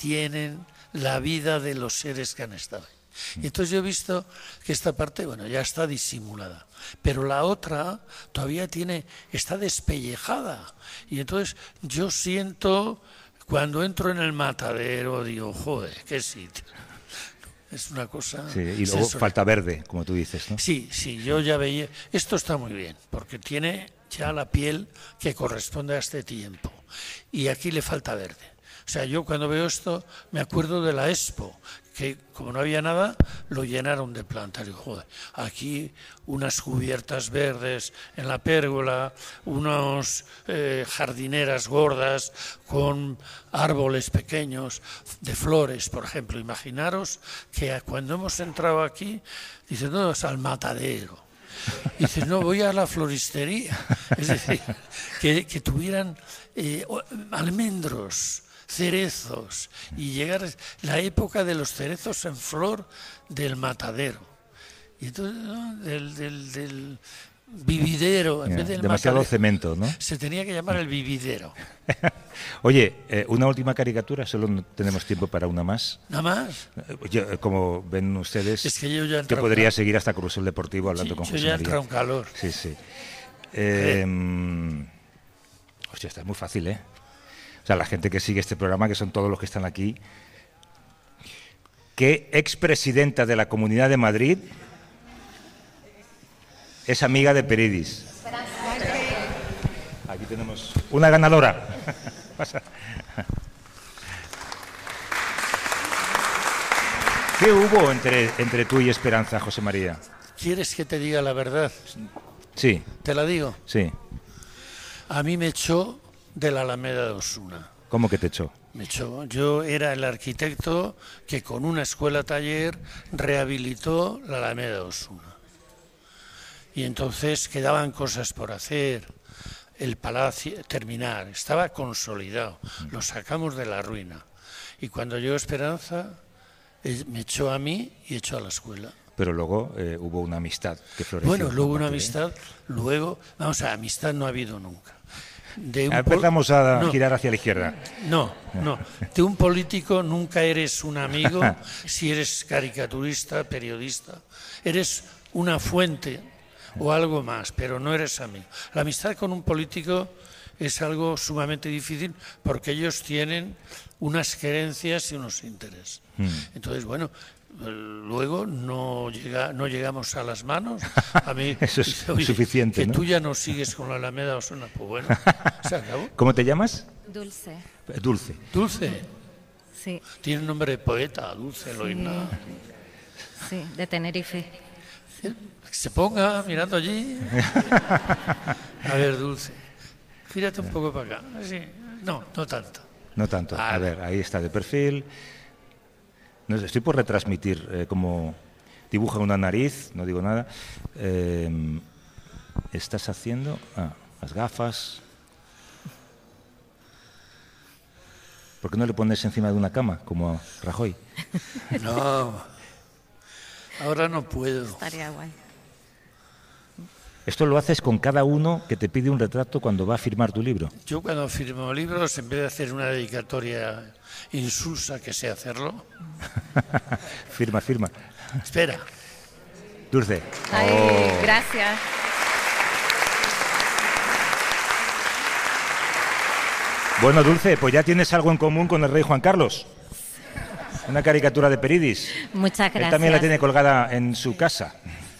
tienen la vida de los seres que han estado ahí. Y entonces yo he visto que esta parte, bueno, ya está disimulada, pero la otra todavía está despellejada. Y entonces yo siento, cuando entro en el matadero, digo, joder, qué sitio. Es una cosa... Sí, y luego falta verde, como tú dices, ¿no? Sí, yo ya veía... Esto está muy bien, porque tiene ya la piel que corresponde a este tiempo. Y aquí le falta verde. O sea, yo cuando veo esto me acuerdo de la Expo, que como no había nada, lo llenaron de plantas. Digo, joder, aquí unas cubiertas verdes en la pérgola, unas jardineras gordas con árboles pequeños de flores, por ejemplo. Imaginaros que cuando hemos entrado aquí, dicen, no, es al matadero. Y dices, no, voy a la floristería. Es decir, que tuvieran almendros, cerezos, y llegar a la época de los cerezos en flor del matadero. Y entonces, ¿no? del vividero, en vez del demasiado matadero, cemento, ¿no? se tenía que llamar el vividero. Oye, una última caricatura, solo no tenemos tiempo para una más. ¿Nada más? Como ven ustedes, es que yo ya te podría seguir hasta Carrusel Deportivo hablando con José María. Yo ya María. entra un calor. Sí. Hostia, está muy fácil, ¿eh? O sea, la gente que sigue este programa, que son todos los que están aquí. ¿Qué expresidenta de la Comunidad de Madrid es amiga de Peridis? Aquí tenemos una ganadora. Pasa. ¿Qué hubo entre tú y Esperanza, José María? ¿Quieres que te diga la verdad? Sí. ¿Te la digo? Sí. A mí me echó de la Alameda de Osuna. ¿Cómo que te echó? Me echó. Yo era el arquitecto que con una escuela taller rehabilitó la Alameda de Osuna. Y entonces quedaban cosas por hacer. El palacio, terminar, estaba consolidado. Lo sacamos de la ruina. Y cuando llegó Esperanza, me echó a mí y echó a la escuela. Pero luego hubo una amistad que floreció. Bueno, luego una amistad, luego, vamos a amistad no ha habido nunca. Empezamos a girar hacia la izquierda. No. De un político nunca eres un amigo si eres caricaturista, periodista. Eres una fuente o algo más, pero no eres amigo. La amistad con un político es algo sumamente difícil porque ellos tienen unas creencias y unos intereses. Entonces, bueno, luego no llegamos a las manos. A mí eso es suficiente, que ¿no? tú ya no sigues con la Alameda Osuna, pues bueno, se acabó. ¿Cómo te llamas? Dulce. Dulce. Dulce. Sí. Tiene nombre de poeta, Dulce Eloína. Sí, de Tenerife. Que se ponga mirando allí. A ver, Dulce, gírate un poco para acá. Sí. No tanto. No tanto. A ver, ahí está de perfil. No sé, estoy por retransmitir cómo dibuja una nariz, no digo nada. Estás haciendo las gafas. ¿Por qué no le pones encima de una cama, como a Rajoy? No, ahora no puedo. Estaría guay. Esto lo haces con cada uno que te pide un retrato cuando va a firmar tu libro. Yo cuando firmo libros, en vez de hacer una dedicatoria insulsa, que sé hacerlo. Firma. Espera. Dulce. Ay, gracias. Bueno, Dulce, pues ya tienes algo en común con el rey Juan Carlos. Una caricatura de Peridis. Muchas gracias. Él también la tiene colgada en su casa.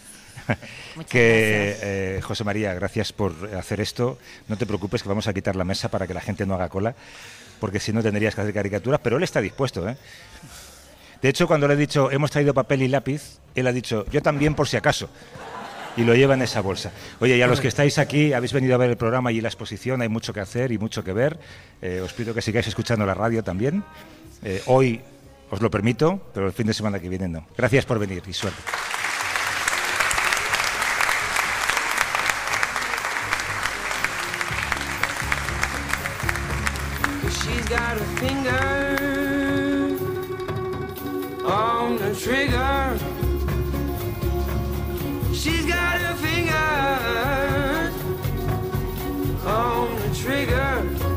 Gracias. José María, gracias por hacer esto. No te preocupes que vamos a quitar la mesa para que la gente no haga cola, porque si no tendrías que hacer caricaturas, pero él está dispuesto, ¿eh? De hecho, cuando le he dicho, hemos traído papel y lápiz, él ha dicho, yo también por si acaso. Y lo lleva en esa bolsa. Oye, y a los que estáis aquí, habéis venido a ver el programa y la exposición, hay mucho que hacer y mucho que ver. Os pido que sigáis escuchando la radio también. Hoy os lo permito, pero el fin de semana que viene no. Gracias por venir y suerte. She's got a finger on the trigger. She's got a finger on